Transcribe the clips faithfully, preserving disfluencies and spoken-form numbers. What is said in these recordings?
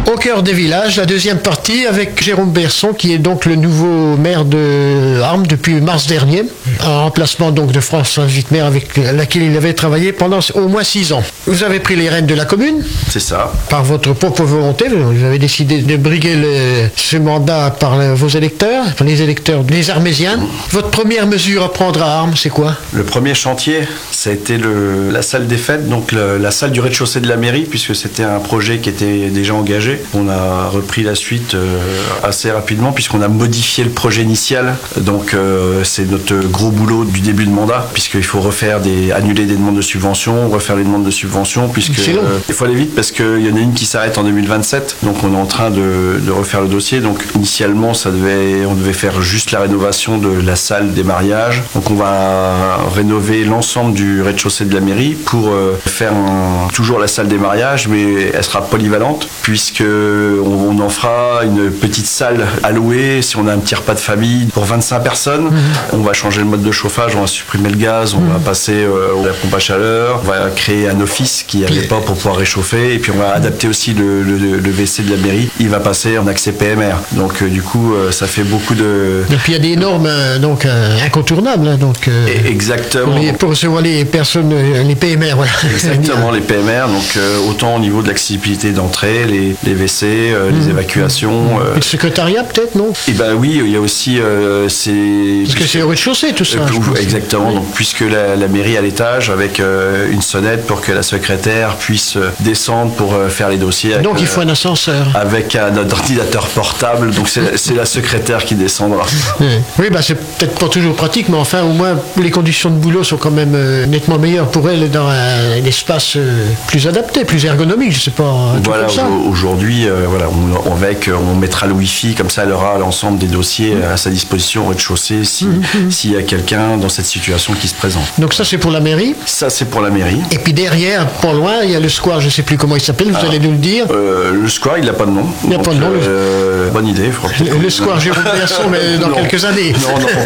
Au cœur des villages, la deuxième partie avec Jérôme Berson, qui est donc le nouveau maire de Armes depuis mars dernier, en remplacement donc de François Wittmer, avec laquelle il avait travaillé pendant au moins six ans. Vous avez pris les rênes de la commune. C'est ça. Par votre propre volonté, vous avez décidé de briguer le, ce mandat par le, vos électeurs, les électeurs des Armésiens. Votre première mesure à prendre à Armes, c'est quoi? Le premier chantier, ça a été le, la salle des fêtes, donc le, la salle du rez-de-chaussée de la mairie, puisque c'était un projet qui était déjà engagé. On a repris la suite euh, assez rapidement, puisqu'on a modifié le projet initial. Donc euh, c'est notre gros boulot du début de mandat, puisqu'il faut refaire des, annuler des demandes de subventions, refaire les demandes de subventions, puisque euh, il faut aller vite, parce qu'il y en a une qui s'arrête en deux mille vingt-sept, donc on est en train de, de refaire le dossier. Donc initialement, ça devait, on devait faire juste la rénovation de la salle des mariages. Donc on va rénover l'ensemble du rez-de-chaussée de la mairie pour euh, faire un, toujours la salle des mariages, mais elle sera polyvalente, puisque on, on en fera une petite salle à louer si on a un petit repas de famille pour vingt-cinq personnes. Mmh. On va changer le mode de chauffage, on va supprimer le gaz, on mmh. va passer euh, à la pompe à chaleur, on va créer un office qui n'avait pas pour pouvoir réchauffer, et puis on va adapter aussi le, le, le W C de la mairie, il va passer en accès P M R. Donc euh, du coup, euh, ça fait beaucoup de... Et puis il y a des normes euh, donc, euh, incontournables. Hein, donc, euh, Exactement. Pour, les, pour recevoir les personnes, euh, les P M R. Voilà. Exactement, les P M R. Donc euh, autant au niveau de l'accessibilité d'entrée, les, les W C, euh, mmh. les évacuations. Euh, Et le secrétariat peut-être, non? Et ben oui, il y a aussi... Euh, c'est, Parce que c'est au rez-de-chaussée tout ça. Euh, exactement, donc puisque la, la mairie a l'étage avec euh, une sonnette pour que la secrétaire puisse euh, descendre pour euh, faire les dossiers. Avec, donc il faut euh, un ascenseur. Avec un ordinateur portable, donc c'est, c'est la secrétaire qui descendra. Oui, oui bah, c'est peut-être pas toujours pratique, mais enfin au moins les conditions de boulot sont quand même euh, nettement meilleures pour elle dans un, un espace euh, plus adapté, plus ergonomique, je sais pas. Voilà, comme ça. Aujourd'hui, euh, voilà, on, avec, on mettra le Wi-Fi, comme ça elle aura l'ensemble des dossiers mmh. à sa disposition au rez-de-chaussée si, mmh. s'il y a quelqu'un dans cette situation qui se présente. Donc ça c'est pour la mairie. Ça c'est pour la mairie. Et puis derrière, pas loin, il y a le square, je sais plus comment il s'appelle, vous ah, allez nous le dire. Euh, le square, il n'a pas de nom. Il n'a pas de nom. Euh, bonne idée. Le, le square Jérôme Berson, mais dans non. quelques années. Non, non.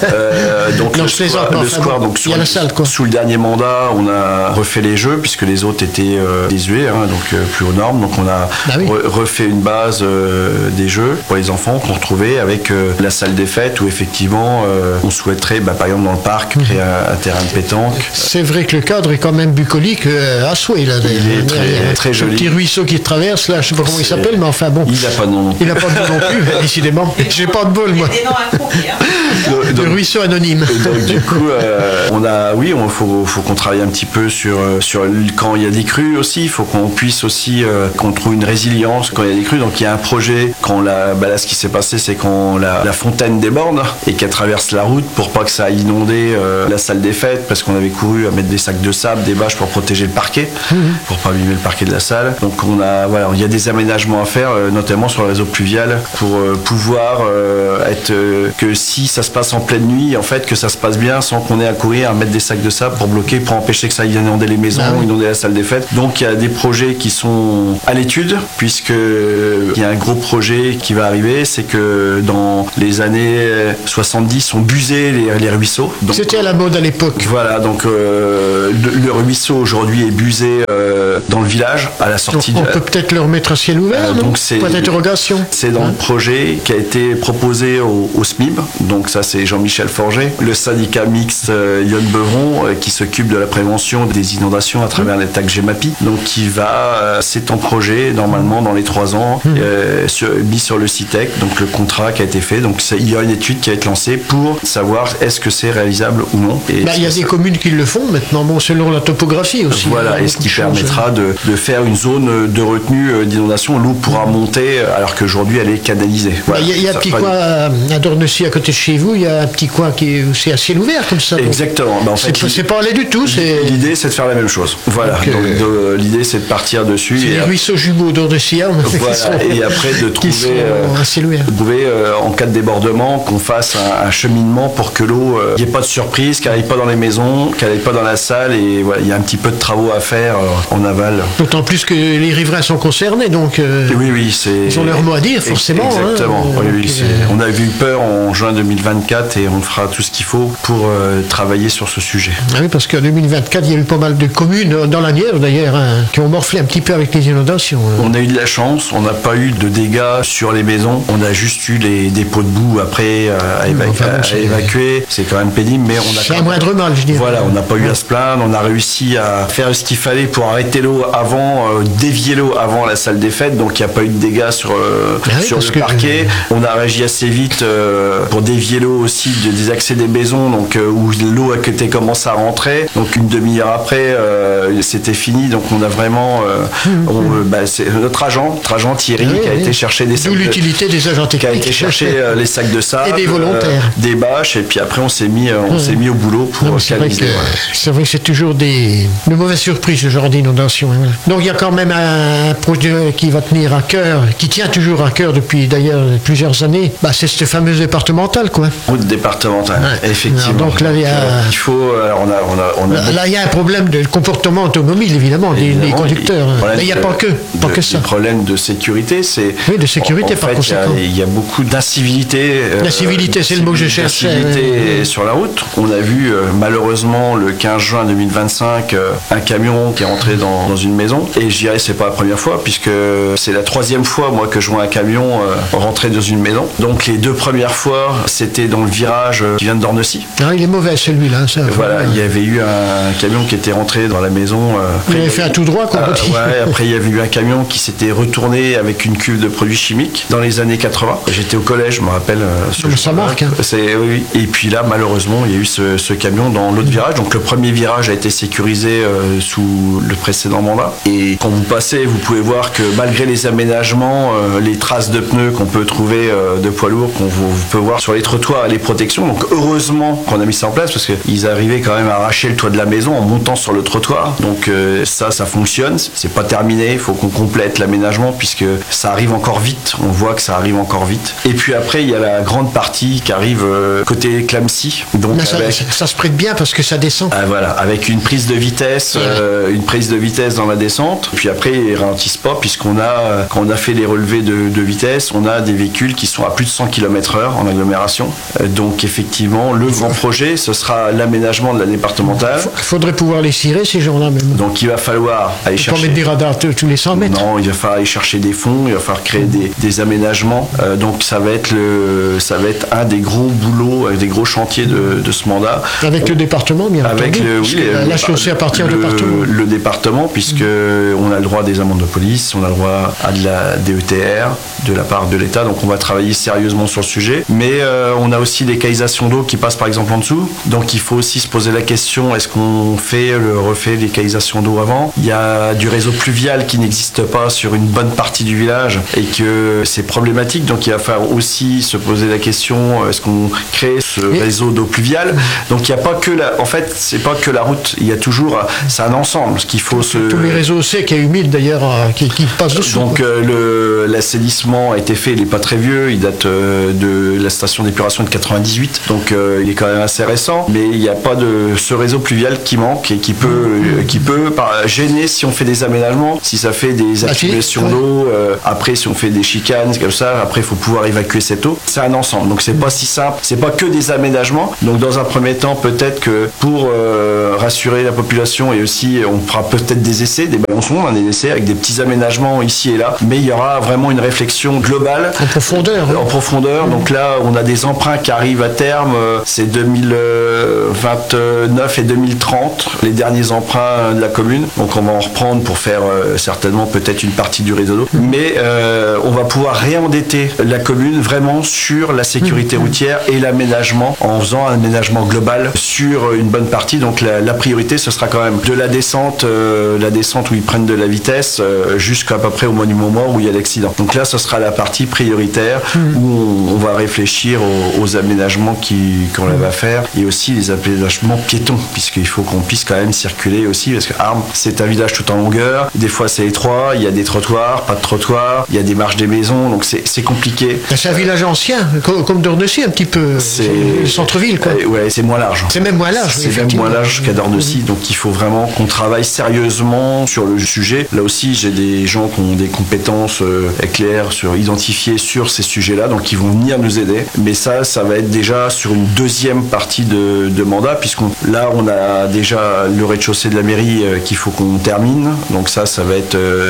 Euh, donc non, le square, square, non, le square bon, donc, il y a la salle, quoi. Sous le dernier mandat, on a refait les jeux, puisque les autres étaient euh, désuets, hein, donc euh, plus aux normes. Donc on a ah, oui. re- refait une base euh, des jeux pour les enfants qu'on retrouvait avec euh, la salle des fêtes, où effectivement euh, on souhaiterait, bah, par exemple dans le parc, créer mmh. un, un terrain de pétanque. C'est vrai que le cadre est quand même bucolique euh, à souhait. Là, il est très, il très joli. Le petit ruisseau qui traverse, là, je sais pas comment c'est... il s'appelle, mais enfin bon. Il n'a pas de nom. Il n'a pas de nom non plus, décidément. J'ai pas de bol, moi. Il y a des noms à courir. Le, donc, le ruisseau anonyme. Donc du coup, euh, on a, oui, on faut, faut qu'on travaille un petit peu sur, sur quand il y a des crues aussi. Il faut qu'on puisse aussi euh, qu'on trouve une résilience quand il y a des crues. Donc il y a un projet. Quand la, bah là, ce qui s'est passé, c'est quand la, la fontaine déborde et qu'elle traverse la route pour pas que ça aille inonder euh, la salle des fêtes, parce qu'on avait couru à mettre des sacs de sable, des bâches pour protéger le parquet, mmh. pour pas abîmer le parquet de la salle. Donc on a, voilà, il y a des aménagements à faire, euh, notamment sur le réseau pluvial, pour euh, pouvoir euh, être euh, que si ça se passe en pleine nuit, en fait, que ça se passe bien sans qu'on ait à courir à mettre des sacs de sable pour bloquer, pour empêcher que ça aille inonder les maisons, ah oui. inonder la salle des fêtes. Donc il y a des projets qui sont à l'étude, puisque euh, il y a un gros projet qui va arriver, c'est que dans les années soixante-dix, on busait les, les ruisseaux. Donc, c'était à la mode à l'époque. Voilà, donc euh, le, le ruisseau aujourd'hui est busé euh, dans le village à la sortie. Donc, on de, peut peut-être le remettre à ciel ouvert. Euh, non donc c'est point d'interrogation. C'est dans hein? le projet qui a été proposé au, au S M I B. Donc ça c'est Jean-Michel Forget, le syndicat mixte euh, Yonne Beuvron euh, qui s'occupe de la prévention des inondations à travers mmh. les tacs Gemapi. Donc qui va, euh, c'est en projet normalement dans les trois ans mmh. euh, sur, mis sur le CITEC. Donc le contrat qui a été fait. Donc il y a une étude qui a été lancée pour savoir est-ce que c'est réalisable ou non. Il bah, y a des ça... communes qui le font maintenant, bon selon la topographie aussi. Voilà, et ce qui permettra de, de faire une zone de retenue d'inondation. L'eau pourra monter alors qu'aujourd'hui elle est canalisée. Il voilà, y a, y a un petit coin à, à Dornecy à côté de chez vous, il y a un petit coin qui est, c'est à ciel ouvert comme ça. Exactement. Bah, en fait, c'est, c'est pas allé du tout. C'est... L'idée c'est de faire la même chose. Voilà. Donc, donc de, l'idée c'est de partir dessus. C'est et les à... ruisseaux jumeaux d'Ornecy. Voilà. Sont, et après de trouver, euh, à ciel ouvert. trouver euh, en cas de débordement qu'on fasse un, un cheminement pour que l'eau, il euh, n'y ait pas de surprise, qu'elle n'aille pas dans les maisons, qu'elle n'aille pas dans la salle. Et voilà, il y a un petit peu de travaux à faire euh, en aval. D'autant plus que les riverains sont concernés, donc euh, oui, oui, c'est... ils ont leur mot à dire, forcément. Exactement. Hein, oui, oui, c'est... On a eu peur en juin deux mille vingt-quatre et on fera tout ce qu'il faut pour euh, travailler sur ce sujet. Ah oui, parce qu'en deux mille vingt-quatre, il y a eu pas mal de communes, dans la Nièvre d'ailleurs, hein, qui ont morflé un petit peu avec les inondations. Hein. On a eu de la chance, on n'a pas eu de dégâts sur les maisons. On a juste eu les dépôts de boue après euh, à, éva- enfin, à, c'est... à évacuer. C'est quand même pénible, mais on a. C'est un moindre mal, je dirais. Voilà, on n'a pas eu à se plaindre. On a réussi à faire ce qu'il fallait pour arrêter l'eau avant, euh, dévier l'eau avant la salle des fêtes. Donc il n'y a pas eu de dégâts sur, euh, ah oui, sur le que... parquet. On a réagi assez vite euh, pour dévier l'eau aussi de, des accès des maisons, donc euh, où l'eau a commencé à rentrer. Donc une demi-heure après, euh, c'était fini. Donc on a vraiment euh, mmh, on, mmh. Bah, c'est notre agent, notre agent Thierry, oui, qui a oui. été chercher des sacs. D'où l'utilité de, des agents techniques. Qui a été chercher euh, les sacs de sable, et des volontaires, euh, des bâches, et puis après on s'est mis, euh, on mmh. s'est mis au boulot pour non, c'est calmiser. Vrai que, ouais. C'est vrai que c'est toujours des de mauvaises surprises ce genre d'inondation. Voilà. Donc il y a quand même un projet qui va tenir à cœur, qui tient toujours à cœur depuis d'ailleurs plusieurs années. Bah, c'est cette fameuse départementale, quoi. Route départementale, ouais. Effectivement. Alors, donc là il y a, il faut, alors, on a, on a, on a là, là il y a un problème de comportement automobile évidemment, évidemment des, des conducteurs. Là il n'y a pas que, pas de, que ça. Le problème de sécurité, c'est. Oui, de sécurité en, en par fait, conséquent. Il y, y a beaucoup d'incivilité. L'incivilité, euh, c'est le mot que je cherchais. D'incivilité sur la route. On a vu euh, malheureusement le quinze juin deux mille vingt-cinq euh, un camion qui est rentré dans, dans une maison. Et je dirais c'est pas la première fois puisque c'est la troisième fois moi que je vois un camion euh, rentrer dans une maison. Donc les deux premières fois c'était dans le virage euh, qui vient de Dornecy. Ah, il est mauvais celui-là. Ça, voilà, voilà, il y avait eu un camion qui était rentré dans la maison. Euh, il avait fait un tout droit quoi. Euh, ouais, après il y avait eu un camion qui s'était retourné avec une cuve de produits chimiques dans les années quatre-vingts. J'étais au collège, je me rappelle. Euh, ce non, ça marque. Hein. C'est, oui. Et puis là, malheureusement, il y a eu ce, ce camion dans l'autre virage. Donc le premier virage a été sécurisé euh, sous le précédent mandat. Et quand vous passez, vous pouvez voir que malgré les aménagements, euh, les traces de pneus qu'on peut trouver euh, de poids lourds, qu'on vous, vous peut voir sur les trottoirs et les protections. Donc heureusement qu'on a mis ça en place parce qu'ils arrivaient quand même à arracher le toit de la maison en montant sur le trottoir. Donc euh, ça, ça fonctionne. C'est pas terminé. Il faut qu'on complète l'aménagement puisque ça arrive encore vite. On voit que ça arrive encore vite. Et puis après, il y a la grande partie qui arrive euh, côté Clamecy. Donc ça, avec, ça, ça se prête bien parce que ça descend. Ah, voilà, avec une prise de vitesse, euh, une prise de vitesse dans la descente. Puis après, ils ralentissent pas puisqu'on a, quand on a fait les relevés de, de vitesse, on a des véhicules qui sont à plus de cent kilomètres heure en agglomération. Euh, donc effectivement, le grand projet, ce sera l'aménagement de la départementale. Il faudrait pouvoir les cirer ces gens-là même. Donc il va falloir aller faut chercher. Pas mettre des radars tous les cent mètres. Non, il va falloir aller chercher des fonds, il va falloir créer des, des aménagements. Euh, donc ça va être le, ça va être un des gros boulots, des gros chantiers de, de ce mandat. Avec on, le département, bien avec entendu. Le, oui, la, la chaussée appartient au département. Le département, puisque mmh. on a le droit des amendes de police, on a le droit à de la D E T R de la part de l'État. Donc on va travailler sérieusement sur le sujet. Mais euh, on a aussi des caillisations d'eau qui passent par exemple en dessous. Donc il faut aussi se poser la question, est-ce qu'on fait le refait les caillisations d'eau avant? Il y a du réseau pluvial qui n'existe pas sur une bonne partie du village et que c'est problématique. Donc il va falloir aussi se poser la question, est-ce qu'on crée ce oui. réseau d'eau pluviale? Donc il n'y a pas que la, en fait, c'est pas que la route. Il y a toujours, c'est un ensemble. Ce qu'il faut se. Tous les réseaux secs et humides d'ailleurs qui, qui passent dessous. Donc euh, le, l'assainissement a été fait. Il n'est pas très vieux. Il date euh, de la station d'épuration de quatre-vingt-dix-huit. Donc euh, il est quand même assez récent. Mais il n'y a pas de ce réseau pluvial qui manque et qui peut, euh, qui peut par, gêner si on fait des aménagements, si ça fait des accumulations ah, d'eau. Euh, après, si on fait des chicanes comme ça, après il faut pouvoir évacuer cette eau. C'est un ensemble. Donc c'est pas si simple. C'est pas que des aménagements. Donc dans un premier temps, peut-être que pour euh, rassurer la population et aussi on fera peut-être des essais, des balançons, hein, des essais avec des petits aménagements ici et là. Mais il y aura vraiment une réflexion globale. En profondeur. En profondeur. Mmh. Donc là, on a des emprunts qui arrivent à terme. C'est deux mille vingt-neuf et deux mille trente, les derniers emprunts de la commune. Donc on va en reprendre pour faire euh, certainement peut-être une partie du réseau d'eau. Mmh. Mais euh, on va pouvoir réendetter la commune vraiment sur la sécurité mmh. routière et l'aménagement en faisant un aménagement global sur une bonne partie. Donc la, la priorité, ce sera quand même de la descente, euh, la descente où ils prennent de la vitesse euh, jusqu'à peu près au monument mort où il y a l'accident. Donc là, ce sera la partie prioritaire mmh. où on, on va réfléchir aux, aux aménagements qui, qu'on mmh. va faire et aussi les aménagements piétons puisqu'il faut qu'on puisse quand même circuler aussi parce que Armes, c'est un village tout en longueur. Des fois, c'est étroit. Il y a des trottoirs, pas de trottoirs. Il y a des marches des maisons. Donc c'est, c'est compliqué. C'est un village ancien, comme, comme Dornecy un petit peu. C'est, c'est le centre-ville, quoi. Euh, ouais, c'est moins large. C'est même moins large. C'est même moins large qu'à Dornecy. Mmh. Donc il faut vraiment qu'on travaille sérieusement sur le sujet. Là aussi, j'ai des gens qui ont des compétences euh, claires sur identifier sur ces sujets-là. Donc ils vont venir nous aider. Mais ça, ça va être déjà sur une deuxième partie de, de mandat, puisqu'on là, on a déjà le rez-de-chaussée de la mairie euh, qu'il faut qu'on termine. Donc ça, ça va être euh, deux mille vingt-cinq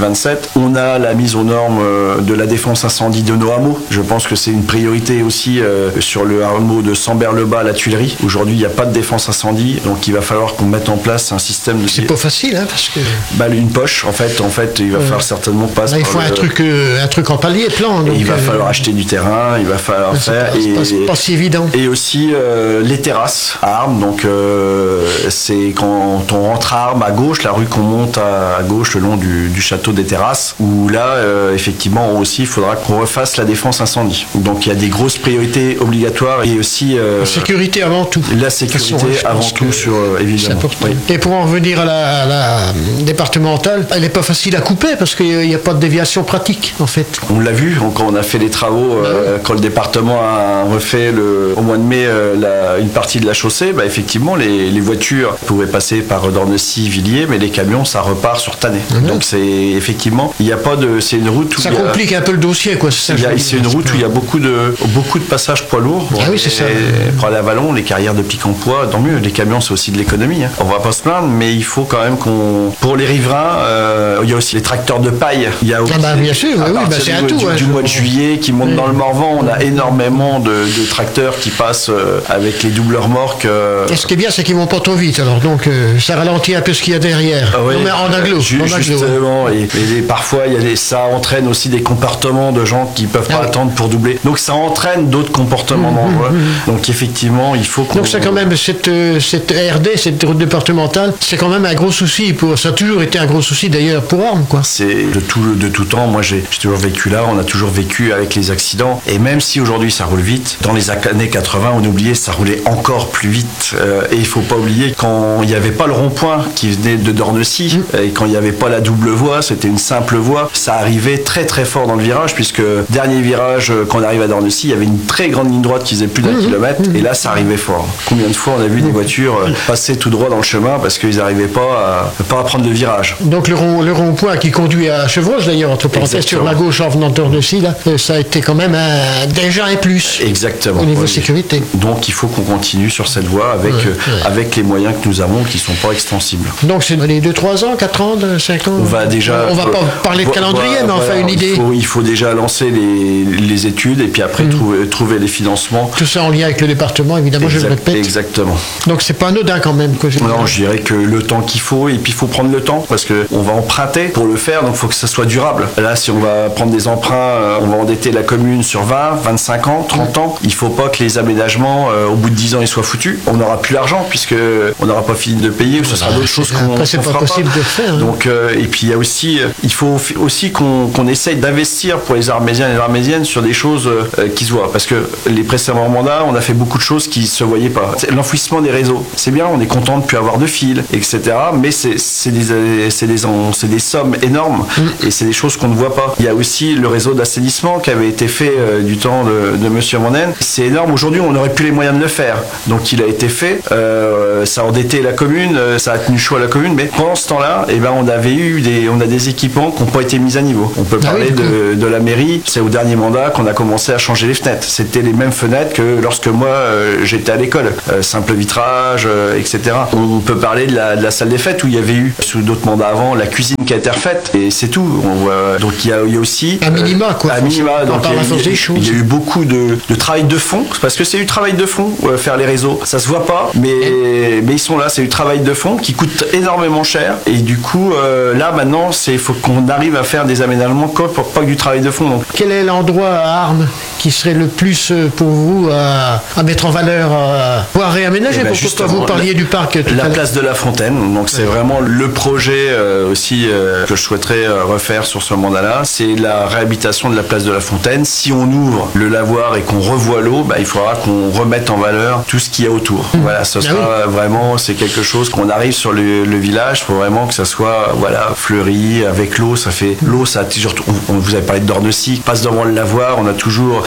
vingt-sept. On a la mise aux normes de la défense incendie de nos hameaux. Je pense que c'est une priorité aussi euh, sur le hameau de Sambert-le-Bas à la Tuilerie. Aujourd'hui, il n'y a pas de défense incendie, donc il va falloir qu'on mette en place un système de... C'est pas facile, hein, parce que... Bah, une poche, en fait, en fait, il va euh, falloir certainement passer. Là, il faut un, le... truc, euh, un truc en palier, plan. Donc, il va euh... falloir acheter du terrain, il va falloir c'est faire... Pas, et, c'est pas, pas si évident. Et aussi euh, les terrasses à Armes, donc euh, c'est quand on rentre à Armes à gauche, la rue qu'on monte à, à gauche le long du, du château des Terrasses, où là, euh, effectivement, aussi, il faudra qu'on refasse la défense incendie. Donc il y a des grosses priorités obligatoires et aussi... Euh, la sécurité avant tout. La sécurité façon, avant tout, sur, euh, évidemment. Oui. Et pour en revenir à la, à la départementale, elle n'est pas facile à couper parce qu'il n'y a pas de déviation pratique, en fait. On l'a vu, quand on a fait les travaux, euh, quand le département a refait le, au mois de mai euh, la, une partie de la chaussée, bah, effectivement, les, les voitures pouvaient passer par Dornecy, Villiers, mais les camions, ça repart sur Tannay. Mmh. Donc c'est effectivement, il n'y a pas de... C'est une route où... Ça il y a, complique un peu le dossier, quoi. C'est, ça, c'est une route où il y a beaucoup de, beaucoup de passages poids lourds. Ah oui, c'est ça. Pour aller à Vallon, les carrières de pic en poids, tant mieux. Les camions, c'est aussi de l'économie. Hein. On va pas se plaindre, mais il faut quand même qu'on... Pour les riverains, euh, il y a aussi les tracteurs de paille. Il y a aussi, ah bah, bien sûr, oui, bah, c'est du, un tout. Du, hein, du mois de juillet qui monte oui. dans le Morvan, on a énormément de, de tracteurs qui passent euh, avec les doubles remorques. Euh... Et ce qui est bien, c'est qu'ils vont pas trop vite. Alors donc, euh, ça ralentit un peu ce qu'il y a derrière. Ah oui, non, mais en aglo. Euh, ju- en justement, aglo. Et, et, et parfois, il y a des, ça entraîne aussi des comportements de gens qui peuvent pas ah oui. attendre pour doubler. Donc ça entraîne d'autres comportements mmh, dangereux. Mmh. Donc effectivement, il faut qu'on... Donc c'est quand même cette, cette R D, cette route départementale, c'est quand même un gros souci. Pour, ça a toujours été un gros souci d'ailleurs pour Armes, quoi. C'est de tout, de tout temps. Moi, j'ai, j'ai toujours vécu là. On a toujours vécu avec les accidents. Et même si aujourd'hui ça roule vite, dans les années quatre-vingts, on oubliait, ça roulait encore plus vite. Euh, et il faut pas oublier quand il n'y avait pas le rond-point qui venait de Dornecy, mmh. et quand il n'y avait pas la double voie, c'était une simple voie. Ça arrivait très très fort dans le virage, puisque dernier virage, quand on arrive à Dornecy, il y avait une très grande ligne droite qui faisait plus d'un mmh. kilomètre. Mmh. Et là, ça arrivait fort. Combien de fois on a vu mmh. des voitures passer tout droit dans le chemin parce qu'ils n'arrivaient pas à, pas à prendre le virage. Donc le, rond, le rond-point qui conduit à Chevreuse, d'ailleurs, entre parenthèses, sur la gauche en venant de Dornecy, là, ça a été quand même un, déjà un plus. Exactement. Au niveau oui. sécurité. Donc il faut qu'on continue sur cette voie avec, ouais, euh, ouais. avec les moyens que nous avons qui ne sont pas extensibles. Donc c'est les deux trois ans, quatre ans, cinq ans. On va déjà. On va pas parler de calendrier, mais enfin une idée. Il faut, il faut déjà lancer les, les études et puis après mmh. trouver, trouver les financements. Tout ça en lien avec le département, évidemment, exact, je le répète. Exactement. Donc c'est pas anodin quand même. Que non, je dirais que le temps qu'il faut, et puis il faut prendre le temps parce qu'on va emprunter pour le faire, donc il faut que ça soit durable. Là, si on va prendre des emprunts, on va endetter la commune sur vingt, vingt-cinq ans, trente ans. Il ne faut pas que les aménagements, euh, au bout de dix ans, ils soient foutus. On n'aura plus l'argent puisque on n'aura pas fini de payer, ou ce sera d'autres choses qu'on Après, c'est qu'on pas possible pas. de faire. Hein. Donc, euh, et puis il y a aussi, il faut aussi qu'on, qu'on essaye d'investir pour les Armésiens et les Armésiennes sur des choses euh, qui se voient. Parce que les précédents mandats, on a fait beaucoup de choses qui ne se voyaient pas. C'est l'enfouissement des réseaux, c'est bien, on est content de ne plus avoir de fils, et cetera. Mais c'est, c'est, des, c'est, des, c'est des sommes énormes mmh. et c'est des choses qu'on ne voit pas. Il y a aussi le réseau d'assainissement qui avait été fait euh, du temps de, de Monsieur Monden. C'est énorme. Aujourd'hui, on n'aurait plus les moyens de le faire. Donc, il a été fait. Euh, ça a endetté la commune, ça a tenu chaud à la commune. Mais pendant ce temps-là, eh ben, on avait eu des, on a des équipements qui n'ont pas été mis à niveau. On peut parler ah oui, de, de la mairie. C'est au dernier mandat qu'on a commencé à changer les fenêtres. C'était les mêmes fenêtres que lorsque moi euh, j'étais à l'école. Euh, simple vitrage, euh, et cetera. On peut parler de la, de la salle des fêtes où il y avait eu, sous d'autres mandats avant, la cuisine qui a été refaite. Et c'est tout. On voit, donc il y, a, il y a aussi... À minima, quoi. À minima. Donc, il, y a, il, y a, il y a eu beaucoup de, de travail de fond. Parce que c'est du travail de fond, euh, faire les réseaux. Ça se voit pas, mais, mais ils sont là. C'est du travail de fond qui coûte énormément cher. Et du coup, euh, là, maintenant, il faut qu'on arrive à faire des aménagements pour pas que du travail de fond. Donc. Quel est l'endroit à Armes qui serait le plus pour vous à, à mettre en valeur, à, ou à réaménager? Ben Pourquoi vous parliez la, du parc tout La place de la Fontaine. Donc, c'est ouais. vraiment le projet euh, aussi euh, que je souhaiterais euh, refaire sur ce mandat-là. C'est la réhabilitation de la place de la Fontaine. Si on ouvre le lavoir et qu'on revoit l'eau, bah, il faudra qu'on remette en valeur tout ce qu'il y a autour. Mmh. Voilà, ce sera ah oui. vraiment, c'est quelque chose qu'on arrive sur le, le village, il faut vraiment que ça soit voilà, fleuri, avec l'eau, ça fait, l'eau, ça, on, on vous avez parlé de Dornecy, passe devant le lavoir, on a toujours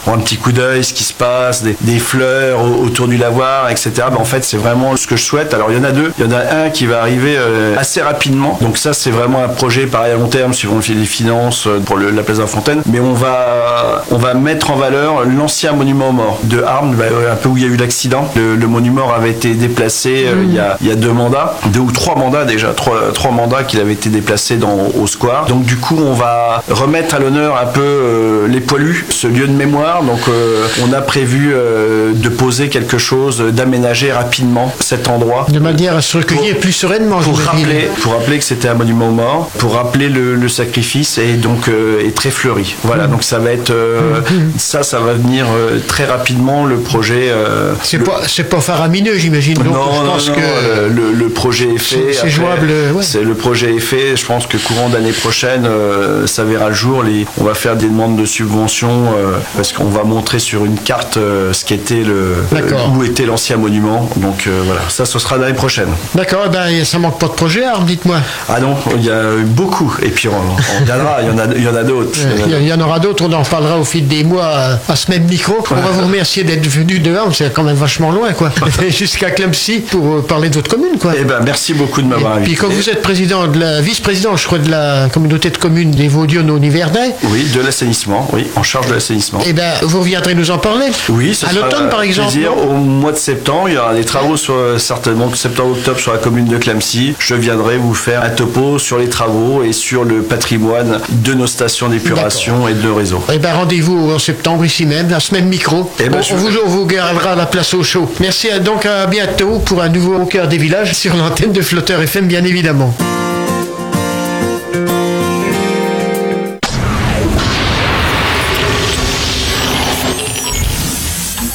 pour un petit coup d'œil, ce qui se passe, des, des fleurs autour du lavoir, et cetera. Ben, en fait, c'est vraiment ce que je souhaite. Alors, il y en a deux. Il y en a un qui va arriver euh, assez rapidement. Donc ça, c'est vraiment un projet pareil à long terme, suivant les finances pour le, la place de la Fontaine. Mais on va, on va mettre en valeur l'ancien monument aux morts de Armes, ben, un peu où il y a eu l'accident. Le, le monument avait été déplacé euh, mmh. il, y a, il y a deux mandats, deux ou trois mandats déjà, trois, trois mandats qu'il avait été déplacé dans, au square. Donc du coup, on va remettre à l'honneur un peu euh, les poilus, ce lieu de mémoire. Donc euh, on a prévu euh, de poser quelque chose, d'aménager rapidement cet endroit. De manière à se recueillir pour, plus sereinement. Pour rappeler, pour rappeler que c'était un monument aux morts, pour rappeler le, le sacrifice et donc euh, est très fleuri. Voilà, mmh. donc ça va être euh, mmh. ça, ça va venir euh, très rapidement le projet. Euh, c'est le... pas, c'est pas faramineux, j'imagine. Donc, non, je pense non, que non, le, le projet est fait. C'est, c'est Après, jouable. Ouais. C'est le projet est fait. Je pense que courant d'année prochaine, euh, ça verra le jour. Les, on va faire des demandes de subventions euh, parce qu'on va montrer sur une carte euh, ce qu'était le euh, où était l'ancien monument. Donc euh, voilà, ça, ce sera l'année prochaine. D'accord. Ben ça manque pas de projet, Armes, dites-moi. Ah non, il y a eu beaucoup. Et puis on, on viendra. Il y en a, il y en a d'autres. Il y, il y en aura d'autres. On en reparlera au fil des mois à, à ce même micro. On va vous remercier d'être venu de Armes. C'est quand même vachement loin, quoi. Jusqu'à Clamecy pour parler de votre commune, quoi. Eh ben, merci beaucoup de m'avoir invité. Puis quand vous êtes président de la vice-président, je crois, de la communauté de communes des Vaudieux-Nivernais. Oui, de l'assainissement. Oui, en charge de l'assainissement. Eh ben, vous reviendrez nous en parler. Oui, ça à sera l'automne, par exemple. Plaisir. Au mois de septembre, il y aura des travaux sur certainement septembre-octobre sur la commune de Clamecy. Je viendrai vous faire un topo sur les travaux et sur le patrimoine de nos stations d'épuration. D'accord. Et de réseau. Eh ben, rendez-vous en septembre ici même, dans ce même micro. Eh ben, on, on, vous, on vous gardera la place au chaud. Merci donc à bientôt pour un nouveau Au cœur des villages sur l'antenne de Flotteur F M, bien évidemment.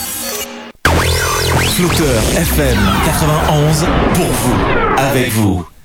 Flotteur F M quatre-vingt-onze pour vous, avec vous.